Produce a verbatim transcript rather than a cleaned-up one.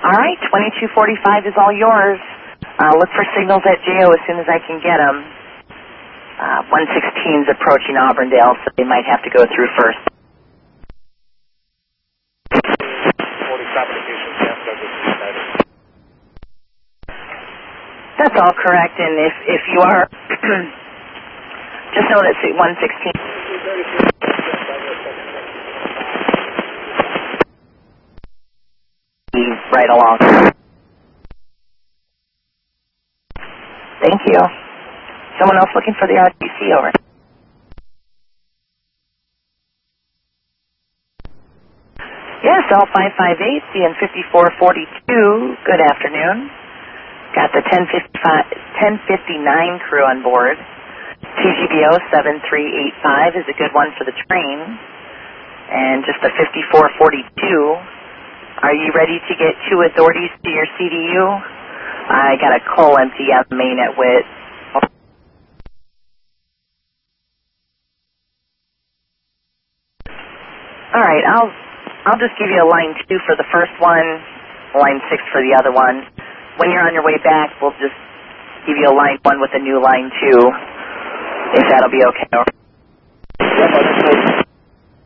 All right, twenty-two forty-five is all yours. Uh, look for signals at J O as soon as I can get them. Uh, one sixteen is approaching Auburndale, so they might have to go through first. That's all correct, and if, if you are, just know that one sixteen... right along. Thank you. Someone else looking for the R T C, over. Yes, L five five eight, C N fifty-four forty-two, good afternoon. Got the ten fifty-nine crew on board. T G B O seven three eight five is a good one for the train. And just the fifty-four forty-two. Are you ready to get two authorities to your C D U? I got a coal empty on the main at Witt. All right, I'll I'll just give you a line two for the first one, line six for the other one. When you're on your way back, we'll just give you a line one with a new line two, if that'll be okay.